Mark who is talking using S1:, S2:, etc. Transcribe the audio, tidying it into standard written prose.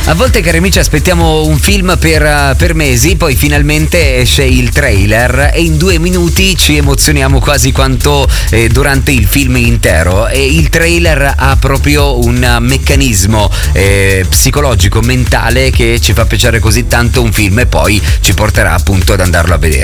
S1: A volte, cari amici, aspettiamo un film per mesi, poi finalmente esce il trailer e in 2 minuti ci emozioniamo quasi quanto durante il film intero. E il trailer ha proprio un meccanismo psicologico, mentale, che ci fa piacere così tanto un film e poi ci porterà appunto ad andarlo a vedere.